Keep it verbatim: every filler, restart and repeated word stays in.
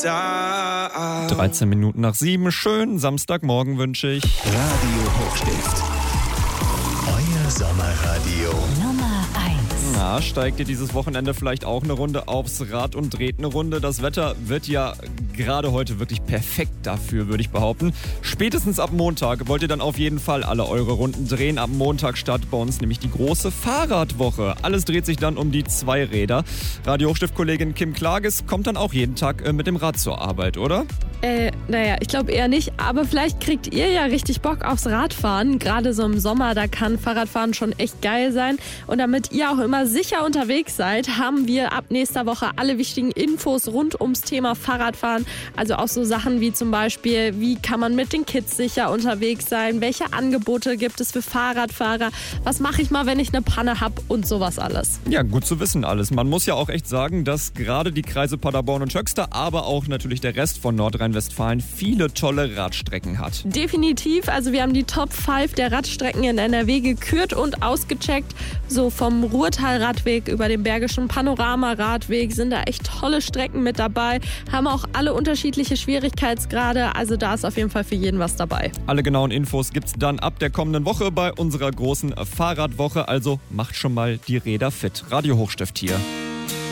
dreizehn Minuten nach sieben. Schönen Samstagmorgen wünsche ich. Radio Hochstift. Euer Sommerradio. Nummer eins. Na, steigt ihr dieses Wochenende vielleicht auch eine Runde aufs Rad und dreht eine Runde? Das Wetter wird ja gerade heute wirklich perfekt dafür, würde ich behaupten. Spätestens ab Montag wollt ihr dann auf jeden Fall alle eure Runden drehen. Ab Montag startet bei uns nämlich die große Fahrradwoche. Alles dreht sich dann um die Zweiräder. Radio Hochstift-Kollegin Kim Klages kommt dann auch jeden Tag äh, mit dem Rad zur Arbeit, oder? Äh, naja, ich glaube eher nicht, aber vielleicht kriegt ihr ja richtig Bock aufs Radfahren. Gerade so im Sommer, da kann Fahrradfahren schon echt geil sein. Und damit ihr auch immer sicher unterwegs seid, haben wir ab nächster Woche alle wichtigen Infos rund ums Thema Fahrradfahren. Also auch so Sachen wie zum Beispiel, wie kann man mit den Kids sicher unterwegs sein, welche Angebote gibt es für Fahrradfahrer, was mache ich mal, wenn ich eine Panne habe und sowas alles. Ja, gut zu wissen alles. Man muss ja auch echt sagen, dass gerade die Kreise Paderborn und Höxter, aber auch natürlich der Rest von Nordrhein-Westfalen viele tolle Radstrecken hat. Definitiv, also wir haben die Top fünf der Radstrecken in N R W gekürt und ausgecheckt. So vom Ruhrtal-Radweg über den Bergischen Panorama-Radweg sind da echt tolle Strecken mit dabei, haben auch alle unterschiedliche Schwierigkeitsgrade, also da ist auf jeden Fall für jeden was dabei. Alle genauen Infos gibt's dann ab der kommenden Woche bei unserer großen Fahrradwoche, also macht schon mal die Räder fit. Radio Hochstift hier.